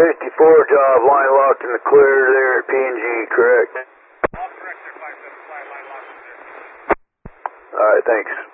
554 job, line locked in the clear there at P&G, correct? All correct, sir. 575, line locked in there. Alright, thanks.